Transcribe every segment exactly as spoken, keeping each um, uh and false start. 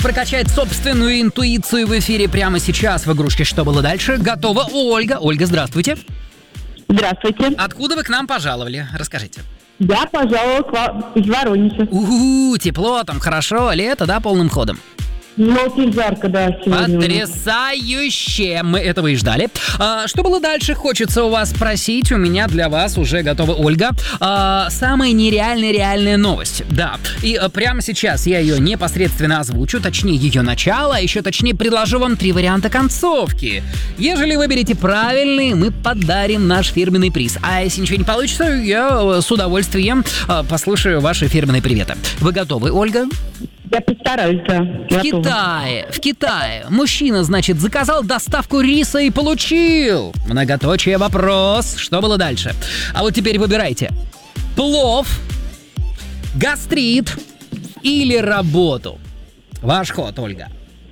прокачать собственную интуицию в эфире прямо сейчас в игрушке «Что было дальше?» готова Ольга. Ольга, здравствуйте. Здравствуйте. Откуда вы к нам пожаловали? Расскажите. Я пожаловала к вам из Воронежа. У-у-у, тепло там, хорошо, лето, да, полным ходом? Ну, очень жарко, да, сегодня. Потрясающе! Мы этого и ждали. А, что было дальше? Хочется у вас спросить. У меня для вас уже готова Ольга. А, самая нереальная реальная новость. Да. И а, прямо сейчас я ее непосредственно озвучу, точнее ее начало, а еще точнее предложу вам три варианта концовки. Ежели выберете правильный, мы подарим наш фирменный приз. А если ничего не получится, я с удовольствием а, послушаю ваши фирменные приветы. Вы готовы, Ольга? Я постараюсь, да. В Китае, в Китае мужчина, значит, заказал доставку риса и получил. Многоточие вопрос. Что было дальше? А вот теперь выбирайте. Плов, гастрит или работу? Ваш ход, Ольга.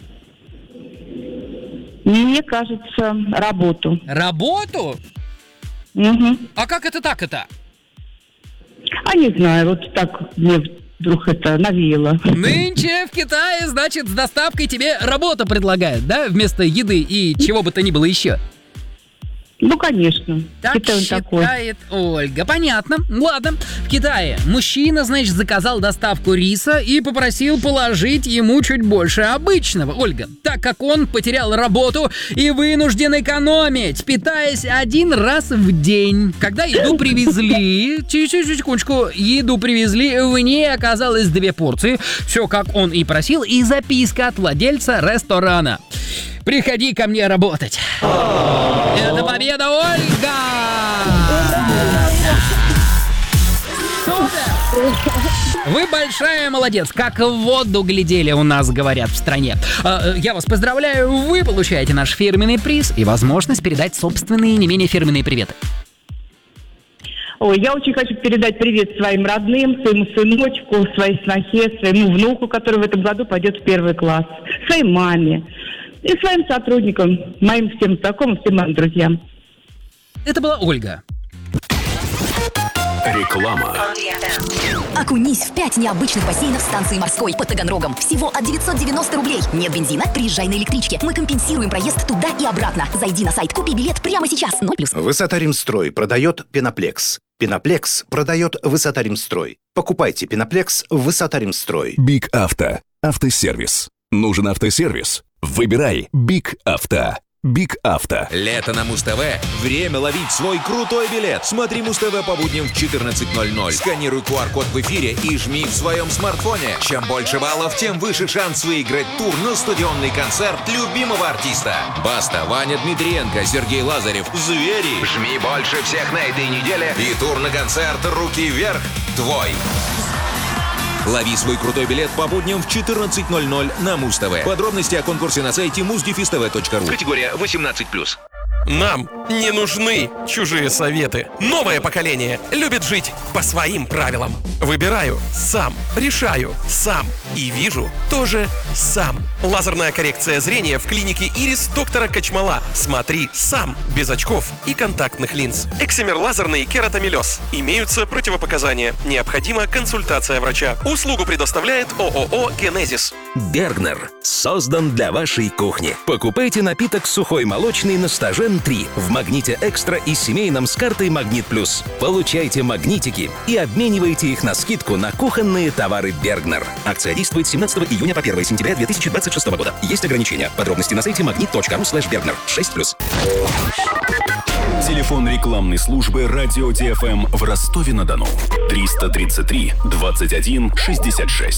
Мне кажется, работу. Работу? Угу. А как это так это? А не знаю, вот так мне вдруг это навеяло. Нынче в Китае, значит, с доставкой тебе работу предлагают, да? Вместо еды и чего бы то ни было еще. Ну, конечно. Так Китай считает такой. Ольга. Понятно. Ладно. В Китае мужчина, значит, заказал доставку риса и попросил положить ему чуть больше обычного. Ольга, так как он потерял работу и вынужден экономить, питаясь один раз в день. Когда еду привезли, секундочку, еду привезли, в ней оказалось две порции. Все, как он и просил, и записка от владельца ресторана. Приходи ко мне работать. Это победа, Ольга! Вы большая молодец, как в воду глядели, у нас говорят в стране. Я вас поздравляю, вы получаете наш фирменный приз и возможность передать собственные не менее фирменные приветы. Ой, я очень хочу передать привет своим родным, своему сыночку, своей снохе, своему внуку, который в этом году пойдет в первый класс, своей маме и своим сотрудникам, моим всем знакомым, всем моим друзьям. Это была Ольга. Реклама. Окунись в пять необычных бассейнов станции Морской под Таганрогом. Всего от девятьсот девяносто рублей. Нет бензина? Приезжай на электричке. Мы компенсируем проезд туда и обратно. Зайди на сайт, купи билет прямо сейчас. ноль плюс. Высота-Римстрой продает Пеноплекс. Пеноплекс продает Высота-Римстрой. Покупайте Пеноплекс в Высота-Римстрой. Биг Авто. Автосервис. Нужен автосервис? Выбирай Биг Авто. Биг Авто. Лето на Муз-ТВ. Время ловить свой крутой билет. Смотри Муз-ТВ по будням в четырнадцать ноль ноль. Сканируй ку ар-код в эфире и жми в своем смартфоне. Чем больше баллов, тем выше шанс выиграть тур на стадионный концерт любимого артиста. Баста, Ваня Дмитриенко, Сергей Лазарев. Звери. Жми больше всех на этой неделе. И тур на концерт «Руки вверх» твой. Лови свой крутой билет по будням в четырнадцать ноль ноль на Муз-ТВ. Подробности о конкурсе на сайте муз дефис тэ вэ точка ру. Категория восемнадцать плюс. Нам не нужны чужие советы. Новое поколение любит жить по своим правилам. Выбираю сам, решаю сам и вижу тоже сам. Лазерная коррекция зрения в клинике Ирис доктора Качмала. Смотри сам, без очков и контактных линз. Эксимер лазерный кератомелез. Имеются противопоказания. Необходима консультация врача. Услугу предоставляет ООО «Генезис». Бергнер создан для вашей кухни. Покупайте напиток сухой молочный на Стажен три в Магните Экстра и семейном с картой Магнит Плюс. Получайте магнитики и обменивайте их на скидку на кухонные товары Бергнер. Акция действует с семнадцатого июня по первое сентября две тысячи двадцать шестого года. Есть ограничения. Подробности на сайте магнит точка ру слэш бергнер. шесть плюс. Телефон рекламной службы «Радио ди эф эм» в Ростове-на-Дону. триста тридцать три двадцать один шестьдесят шесть.